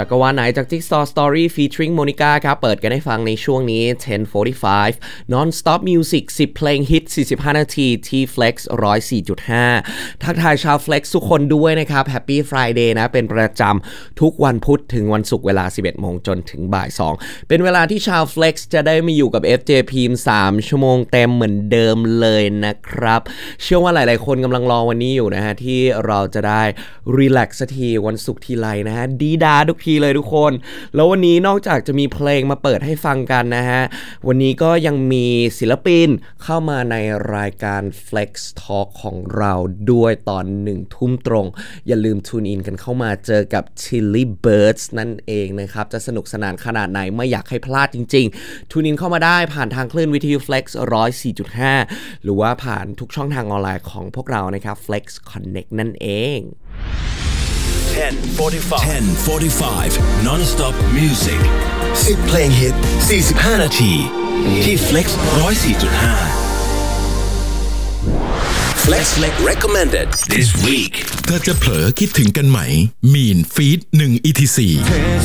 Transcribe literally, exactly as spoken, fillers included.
จักรวาลไหนจาก Jigsaw Story featuring Monica ครับเปิดกันให้ฟังในช่วงนี้ สิบ forty-five Non-stop music สิบเพลงฮิตสี่สิบห้านาทีที่ Flex หนึ่งร้อยสี่จุดห้า ทักทายชาว Flex ทุกคนด้วยนะครับ Happy Friday นะเป็นประจำทุกวันพุธถึงวันศุกร์เวลา สิบเอ็ดโมงจนถึงบ่ายสองเป็นเวลาที่ชาว Flex จะได้มาอยู่กับ เอฟ เจ พี เอ็ม สามชั่วโมงเต็มเหมือนเดิมเลยนะครับเชื่อว่าหลายๆคนกำลังรอวันนี้อยู่นะฮะที่เราจะได้รีแลกซ์สักทีวันศุกร์ทีไรนะฮะดีดาทุกทีเลยทุกคนแล้ววันนี้นอกจากจะมีเพลงมาเปิดให้ฟังกันนะฮะวันนี้ก็ยังมีศิลปินเข้ามาในรายการ Flex Talk ของเราด้วยตอนหนึ่งทุ่มตรงอย่าลืมทูนอินกันเข้ามาเจอกับ Chili Birds นั่นเองนะครับจะสนุกสนานขนาดไหนไม่อยากให้พลาดจริงๆทูนอินเข้ามาได้ผ่านทางคลื่นวิทยุ Flex หนึ่งร้อยสี่จุดห้า หรือว่าผ่านทุกช่องทางออนไลน์ของพวกเรานะครับ Flex Connect นั่นเอง ten forty-five ten forty-five Non-stop music สิบเพลงฮิตสี่สิบห้านาทีที่ Flex หนึ่งร้อยสี่จุดห้า Flex recommended this week เธอจะเผลอคิดถึงกันไหมมีนฟีดหนึ่ง อี ที ซี